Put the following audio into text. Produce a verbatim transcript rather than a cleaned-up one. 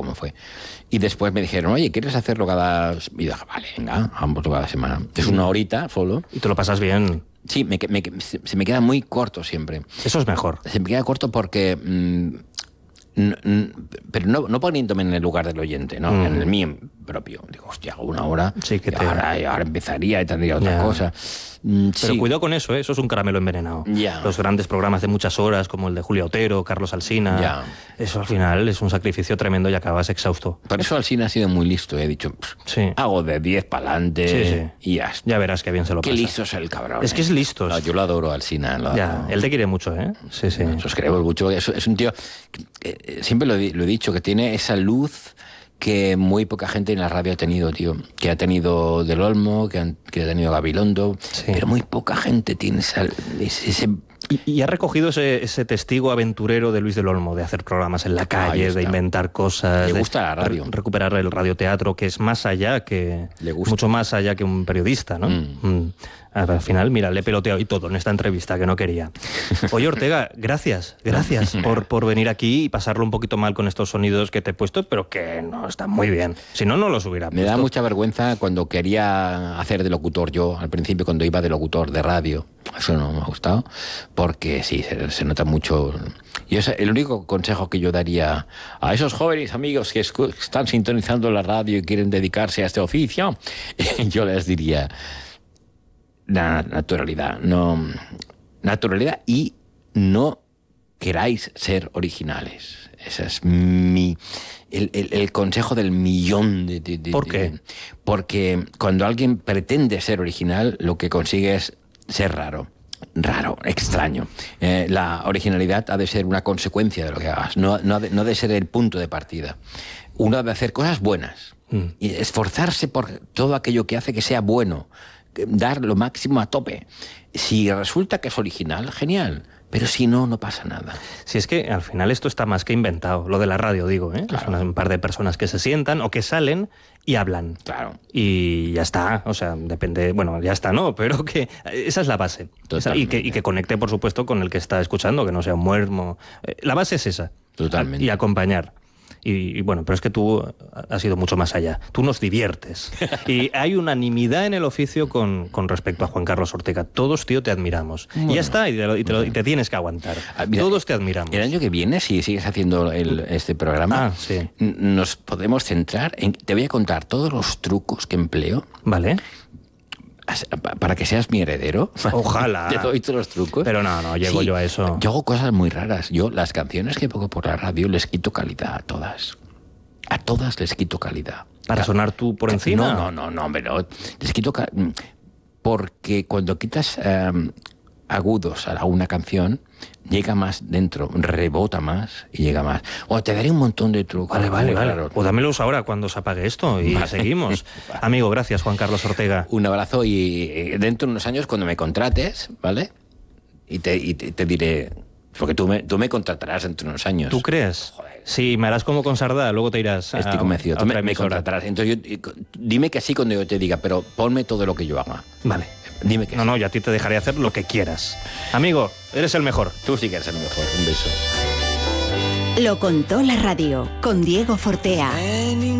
cómo fue. Y después me dijeron, oye, ¿quieres hacerlo cada...? Y dije, vale, venga, vamos cada semana. Es una horita solo. Y te lo pasas bien. Sí, me, me, se me queda muy corto siempre. Eso es mejor. Se me queda corto porque... Mmm, n, n, pero no, no poniéndome en el lugar del oyente, ¿no? Mm. En el mío propio. Digo, hostia, una hora, sí, que te... ahora, ahora empezaría y tendría otra ya. cosa. Mm, pero sí. cuidado con eso, ¿eh? Eso es un caramelo envenenado. Ya. Los grandes programas de muchas horas, como el de Julia Otero, Carlos Alsina, ya. eso al final es un sacrificio tremendo y acabas exhausto. Por eso Alsina ha sido muy listo. He dicho, sí. hago de diez para adelante sí, sí. y ya está. Ya verás qué bien se lo qué pasa. Qué listo es el cabrón. Es que es listo. No, yo lo adoro, Alsina. Lo ya, adoro. Él te quiere mucho, ¿eh? Sí, sí. Nosotros queremos mucho. Es, es un tío, que, eh, siempre lo, lo he dicho, que tiene esa luz que muy poca gente en la radio ha tenido, tío. Que ha tenido Del Olmo, que, han, que ha tenido Gabilondo, sí. Pero muy poca gente tiene esa... Ese, ese... Y, y ha recogido ese, ese testigo aventurero de Luis Del Olmo, de hacer programas en la calle, de inventar cosas... Le gusta la radio. Re, recuperar el radioteatro, que es más allá que... Le gusta. Mucho más allá que un periodista, ¿no? Mm. Mm. Al final, mira, le he peloteado y todo en esta entrevista, que no quería. Oye, Ortega, gracias, gracias por, por venir aquí y pasarlo un poquito mal con estos sonidos que te he puesto, pero que no están muy bien. Si no, no los hubiera puesto. Me da mucha vergüenza cuando quería hacer de locutor yo, al principio cuando iba de locutor de radio. Eso no me ha gustado, porque sí, se, se nota mucho... Y ese, el único consejo que yo daría a esos jóvenes amigos que están sintonizando la radio y quieren dedicarse a este oficio, yo les diría... La naturalidad, no naturalidad y no queráis ser originales. Ese es mi el, el, el consejo del millón de, de, de ¿Por qué? De, porque cuando alguien pretende ser original, lo que consigue es ser raro. Raro, extraño. Eh, la originalidad ha de ser una consecuencia de lo que hagas, no, no, ha de, no ha de ser el punto de partida. Uno ha de hacer cosas buenas mm. y esforzarse por todo aquello que hace que sea bueno. Dar lo máximo a tope. Si resulta que es original, genial. Pero si no, no pasa nada. Si es que al final esto está más que inventado. Lo de la radio, digo, ¿eh? Claro. Son un par de personas que se sientan o que salen y hablan. Claro. Y ya está. O sea, depende... Bueno, ya está, ¿no? Pero que esa es la base. Esa, y, que, y que conecte, por supuesto, con el que está escuchando, que no sea un muermo. La base es esa. Totalmente. Y acompañar. Y, y bueno, pero es que tú has ido mucho más allá. Tú nos diviertes. Y hay unanimidad en el oficio con, con respecto a Juan Carlos Ortega. Todos, tío, te admiramos. Bueno, y ya está, y te, y, te lo, y te tienes que aguantar. Ah, mira, Todos te admiramos. El año que viene, si sigues haciendo el, este programa, ah, sí. nos podemos centrar en... Te voy a contar todos los trucos que empleo. Vale. Para que seas mi heredero. Ojalá. Te doy todos los trucos. Pero no, no, llego sí, yo a eso. Yo hago cosas muy raras. Yo las canciones que pongo por la radio les quito calidad a todas. A todas les quito calidad. ¿Para sonar tú por encima? No, no, no, no, hombre, no. Les quito calidad. Porque cuando quitas um, agudos a una canción, llega más dentro, rebota más y llega más. O te daré un montón de trucos. Vale, vale, vale. Raro. O dámelos ahora cuando se apague esto y vale. seguimos. Vale. Amigo, gracias, Juan Carlos Ortega. Un abrazo y dentro de unos años, cuando me contrates, ¿vale? Y te, y te, te diré... Porque tú me, tú me contratarás dentro de unos años. ¿Tú crees? Joder. Sí, me harás como con Sardá, luego te irás a... Estoy convencido. Tú me, me contratarás. Entonces, yo, dime que sí cuando yo te diga, pero ponme todo lo que yo haga. Vale. Dime que No, sí. no, yo a ti te dejaré hacer lo que quieras. Amigo, eres el mejor. Tú sí que eres el mejor. Un beso. Lo contó la radio con Diego Fortea.